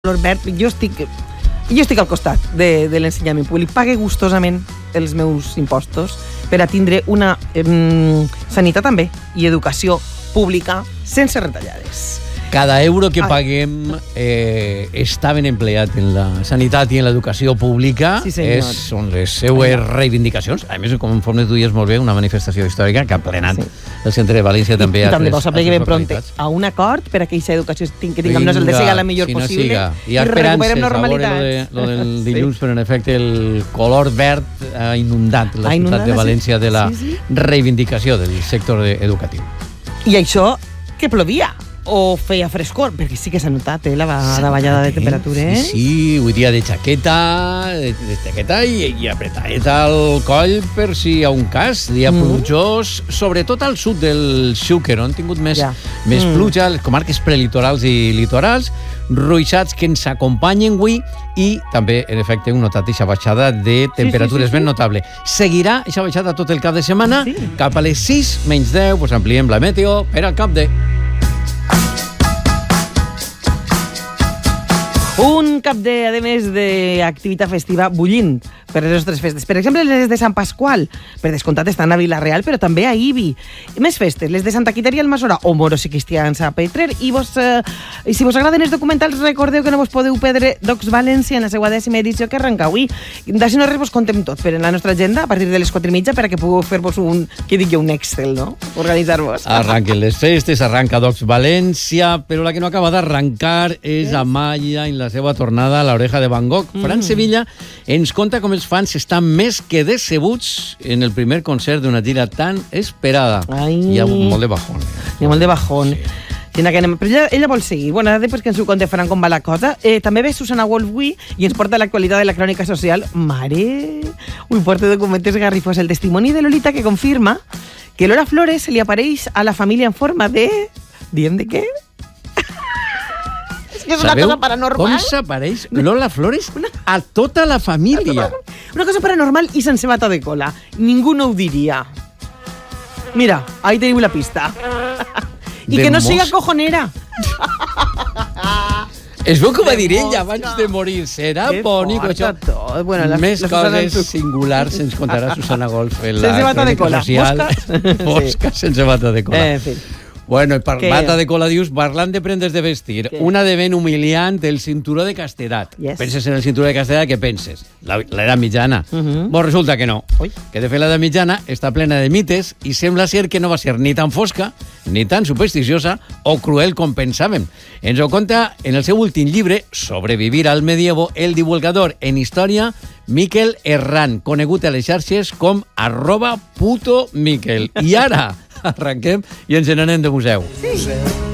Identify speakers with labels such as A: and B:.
A: Albert, jo estic al costat de l'ensenyament públic. Pague gustosament els meus impostos per a tindre una sanitat també i educació pública sense retallades.
B: Cada euro que paguem està ben empleat en la sanitat i en l'educació pública.
A: Sí, senyor.
B: Són les seues reivindicacions. A més, conforme tu dius molt bé, una manifestació històrica que ha plenat el centre de València també.
A: I també vau saber que ben pronte a un acord per a que aquesta educació que tinguem nosaltres siga la millor possible
B: i recuperem normalitat. Lo del dilluns, però en efecte el color verd ha inundat la ciutat de València de la reivindicació del sector educatiu.
A: I això que plovia. O feia frescor, perquè sí que s'ha notat la davallada de temperatura.
B: Sí, avui dia de jaqueta i apretat al coll per si hi ha un cas, dia plujós, sobretot al sud del Xúquer, on han tingut més pluja, les comarques prelitorals i litorals, ruixats que ens acompanyen avui i també, en efecte, hem notat aquesta baixada de temperatures ben notable. Seguirà aquesta baixada tot el cap de setmana, cap a les 6 menys 10, doncs ampliem la meteo per al cap de...
A: Un cap de, a més, d'activitat festiva bullint per les nostres festes. Per exemple, les de Sant Pasqual, per descomptat, estan a Vila-real, però també a Ibi. Més festes, les de Santa Quiteria al Masora o Moros i Cristians a Petrer. I si vos agraden els documentals, recordeu que no vos podeu perdre Docs València en la seva 10ª edició que arrenca avui. D'així no res vos contem tot, però en la nostra agenda, a partir de les 4:30, per a que pugueu fer-vos un Excel, no? Organitzar-vos.
B: Arranquen les festes, arranca Docs València, però la que no acaba d'arrancar és Amaya en la seva tornada a l'Oreja de Van Gogh. Fran Sevilla ens conta com els fans estan més que decebuts en el primer concert d'una gira tan esperada. Hi ha molt de bajón.
A: Hi ha molt de bajón. Sí. Però ella vol seguir. Bueno, ara després que ens ho conte Fran com va la cosa. També ve Susana Wolf avui i ens porta l'actualitat de la crònica social. Mare! Ui, porta documents garrifós. El testimoni de Lolita que confirma que Lola Flores se li apareix a la família en forma de... Diem de què? És una cosa paranormal.
B: Com s'apareix Lola Flores a tota la família?
A: Una cosa paranormal i sense bata de cola. Ningú no ho diria. Mira, ahí teniu la pista. I que no siga cojonera.
B: Es veu que va dir ella abans de morir. Serà bonic això. Més coses singulars ens contarà Susana Wolf en la crònica social. Fosca sense bata de cola. En fi. Bueno, i bata de cola dius, parlant de prendes de vestir, una de ben humiliant, el cinturó de castedat. Penses en el cinturó de castedat, què penses? L'edat mitjana. Bon, resulta que no. Que de fet l'edat mitjana està plena de mites i sembla ser que no va ser ni tan fosca, ni tan supersticiosa o cruel com pensàvem. Ens ho conta en el seu últim llibre, Sobrevivir al medievo, el divulgador en història Miquel Herrán, conegut a les xarxes com @putomiquel. I ara arranquem i ens n'anem de museu. Sí.